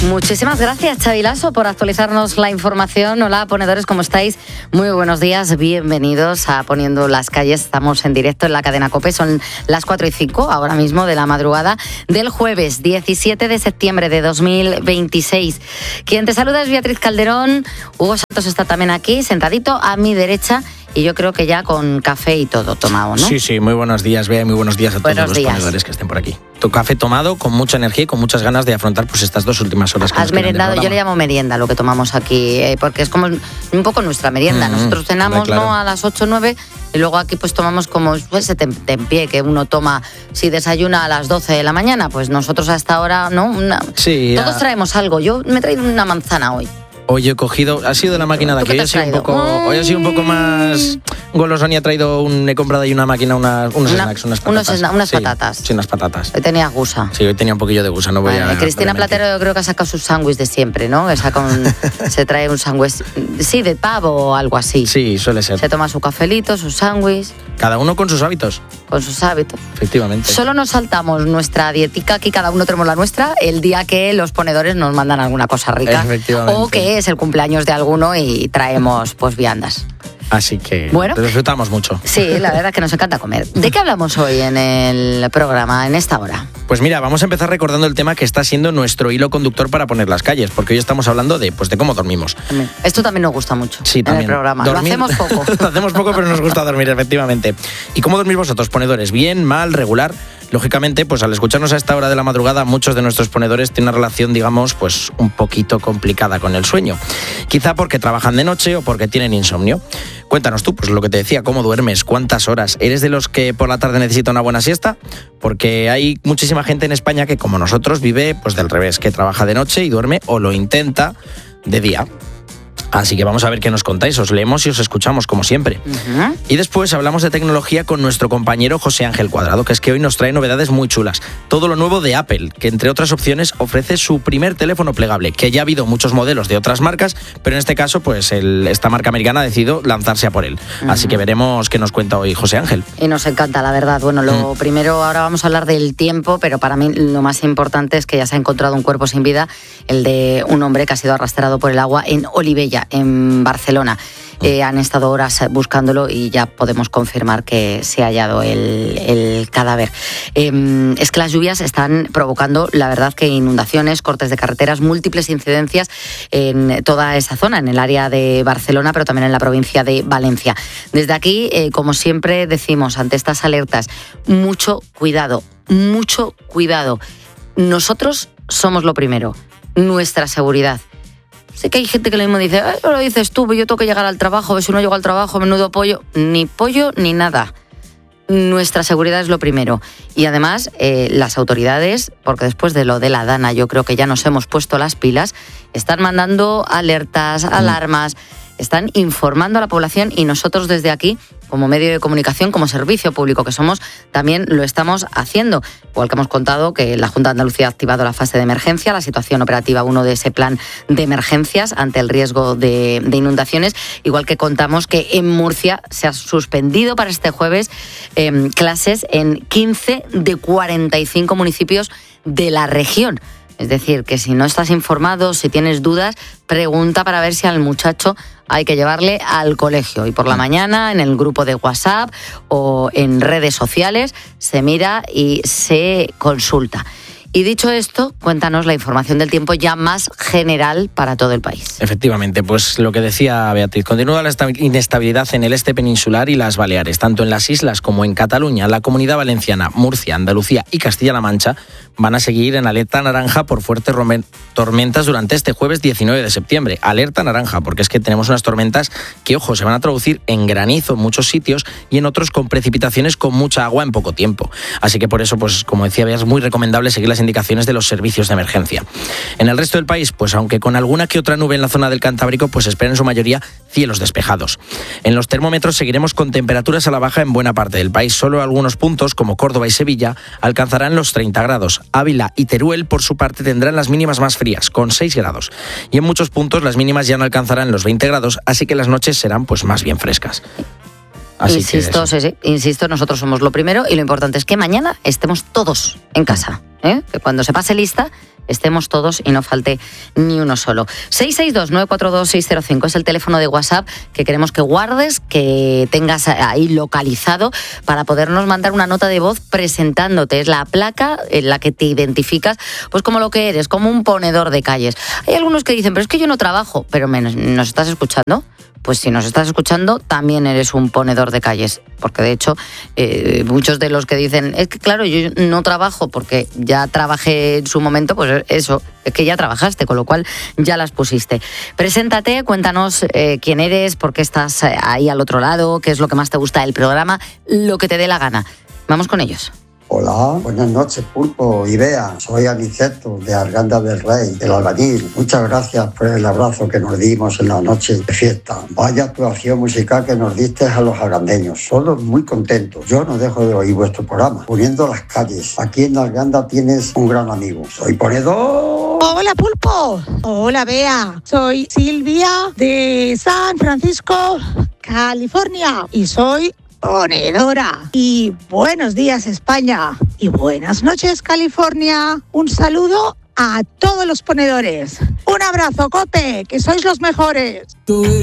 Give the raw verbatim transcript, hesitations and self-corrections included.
Muchísimas gracias, Xavi Lasso, por actualizarnos la información. Hola, ponedores, ¿cómo estáis? Muy buenos días, bienvenidos a Poniendo las Calles. Estamos en directo en la cadena COPE, son las cuatro y cinco ahora mismo de la madrugada del jueves diecisiete de septiembre de dos mil veintiséis. Quien te saluda es Beatriz Calderón. Hugo Santos está también aquí, sentadito a mi derecha. Y yo creo que ya con café y todo tomado, ¿no? Sí, sí, muy buenos días, Bea, muy buenos días a buenos todos los días. ponedores que estén por aquí. Tu café tomado con mucha energía y con muchas ganas de afrontar pues estas dos últimas horas. Que Has merendado, yo le llamo merienda lo que tomamos aquí, eh, porque es como un poco nuestra merienda. Mm, Nosotros cenamos claro. ¿no? a las ocho o nueve y luego aquí pues tomamos como ese tempié que uno toma si desayuna a las doce de la mañana, pues nosotros hasta ahora, ¿no? Una, sí, todos a... traemos algo. Yo me he traído una manzana hoy. Hoy he cogido, ha sido de la máquina de aquí, hoy ha sido un poco, hoy ha sido un poco más golosón y ha traído un, he comprado ahí una máquina, una, unos una, snacks, unas patatas. Unos, unas sí, patatas. Sí, unas patatas. Hoy tenía gusa. Sí, hoy tenía un poquillo de gusa, no voy vale, a... Cristina Platero yo creo que ha sacado sus sándwiches de siempre, ¿no? Con, se trae un sándwich, sí, de pavo o algo así. Sí, suele ser. Se toma su cafelito, sus sándwiches. Cada uno con sus hábitos. Con sus hábitos. Efectivamente. Solo nos saltamos nuestra dietica, aquí cada uno tenemos la nuestra, el día que los ponedores nos mandan alguna cosa rica. Efectivamente. O que es el cumpleaños de alguno y traemos pues viandas. Así que bueno, disfrutamos mucho. Sí, la verdad es que nos encanta comer. ¿De qué hablamos hoy en el programa, en esta hora? Pues mira, vamos a empezar recordando el tema que está siendo nuestro hilo conductor para poner las calles, porque hoy estamos hablando de, pues, de cómo dormimos. Esto también nos gusta mucho sí, en también. el programa. Dormir... Lo hacemos poco. Lo hacemos poco, pero nos gusta dormir, efectivamente. ¿Y cómo dormís vosotros, ponedores? ¿Bien, mal, regular? Lógicamente, pues al escucharnos a esta hora de la madrugada, muchos de nuestros ponedores tienen una relación, digamos, pues un poquito complicada con el sueño. Quizá porque trabajan de noche o porque tienen insomnio. Cuéntanos tú, pues lo que te decía, ¿cómo duermes? ¿Cuántas horas? ¿Eres de los que por la tarde necesita una buena siesta? Porque hay muchísima gente en España que, como nosotros, vive pues del revés, que trabaja de noche y duerme o lo intenta de día. Así que vamos a ver qué nos contáis, os leemos y os escuchamos como siempre. Uh-huh. Y después hablamos de tecnología con nuestro compañero José Ángel Cuadrado, que es que hoy nos trae novedades muy chulas. Todo lo nuevo de Apple, que entre otras opciones ofrece su primer teléfono plegable, que ya ha habido muchos modelos de otras marcas, pero en este caso pues el, esta marca americana ha decidido lanzarse a por él. Uh-huh. Así que veremos qué nos cuenta hoy José Ángel. Y nos encanta, la verdad. Bueno, lo uh-huh. primero, ahora vamos a hablar del tiempo, pero para mí lo más importante es que ya se ha encontrado un cuerpo sin vida, el de un hombre que ha sido arrastrado por el agua en Olivella, en Barcelona. Eh, han estado horas buscándolo y ya podemos confirmar que se ha hallado el, el cadáver. Eh, es que las lluvias están provocando, la verdad, que inundaciones, cortes de carreteras, múltiples incidencias en toda esa zona, en el área de Barcelona, pero también en la provincia de Valencia. Desde aquí, eh, como siempre decimos, ante estas alertas, mucho cuidado, mucho cuidado. Nosotros somos lo primero, nuestra seguridad. Sé que hay gente que lo mismo dice, eh, lo dices tú, yo tengo que llegar al trabajo, si no llego al trabajo, menudo pollo. Ni pollo ni nada. Nuestra seguridad es lo primero. Y además, eh, las autoridades, porque después de lo de la Dana, yo creo que ya nos hemos puesto las pilas, están mandando alertas, alarmas, están informando a la población y nosotros desde aquí, como medio de comunicación, como servicio público que somos, también lo estamos haciendo. Igual que hemos contado que la Junta de Andalucía ha activado la fase de emergencia, la situación operativa uno de ese plan de emergencias ante el riesgo de, de inundaciones, igual que contamos que en Murcia se ha suspendido para este jueves eh, clases en quince de cuarenta y cinco municipios de la región. Es decir, que si no estás informado, si tienes dudas, pregunta para ver si al muchacho hay que llevarle al colegio. Y por la mañana, en el grupo de WhatsApp o en redes sociales, se mira y se consulta. Y dicho esto, cuéntanos la información del tiempo ya más general para todo el país. Efectivamente, pues lo que decía Beatriz, continúa la inestabilidad en el este peninsular y las Baleares, tanto en las islas como en Cataluña. La Comunidad Valenciana, Murcia, Andalucía y Castilla-La Mancha van a seguir en alerta naranja por fuertes tormentas durante este jueves diecinueve de septiembre. Alerta naranja, porque es que tenemos unas tormentas que, ojo, se van a traducir en granizo en muchos sitios y en otros con precipitaciones con mucha agua en poco tiempo. Así que por eso, pues como decía, es muy recomendable seguir las indicaciones de los servicios de emergencia. En el resto del país, pues aunque con alguna que otra nube en la zona del Cantábrico, pues espera en su mayoría cielos despejados. En los termómetros seguiremos con temperaturas a la baja en buena parte del país. Solo algunos puntos, como Córdoba y Sevilla, alcanzarán los treinta grados. Ávila y Teruel, por su parte, tendrán las mínimas más frías, con seis grados. Y en muchos puntos las mínimas ya no alcanzarán los veinte grados, así que las noches serán pues más bien frescas. Así insisto, sí, sí, insisto, nosotros somos lo primero y lo importante es que mañana estemos todos en casa. ¿eh? Que cuando se pase lista estemos todos y no falte ni uno solo. seis seis dos, nueve cuatro dos, seis cero cinco es el teléfono de WhatsApp que queremos que guardes, que tengas ahí localizado para podernos mandar una nota de voz presentándote. Es la placa en la que te identificas pues como lo que eres, como un ponedor de calles. Hay algunos que dicen, pero es que yo no trabajo, pero menos, ¿nos estás escuchando? Pues si nos estás escuchando, también eres un ponedor de calles, porque de hecho eh, muchos de los que dicen, es que claro, yo no trabajo porque ya trabajé en su momento, pues eso, es que ya trabajaste, con lo cual ya las pusiste. Preséntate, cuéntanos eh, quién eres, por qué estás ahí al otro lado, qué es lo que más te gusta del programa, lo que te dé la gana. Vamos con ellos. Hola, buenas noches, Pulpo y Bea. Soy Aniceto, de Arganda del Rey, del Albañil. Muchas gracias por el abrazo que nos dimos en la noche de fiesta. Vaya actuación musical que nos diste a los argandeños. Todos muy contentos. Yo no dejo de oír vuestro programa, poniendo las calles. Aquí en Arganda tienes un gran amigo. Soy ponedor. Hola, Pulpo. Hola, Bea. Soy Silvia, de San Francisco, California. Y soy ponedora. Y buenos días, España. Y buenas noches, California. Un saludo a todos los ponedores. Un abrazo, Cope, que sois los mejores.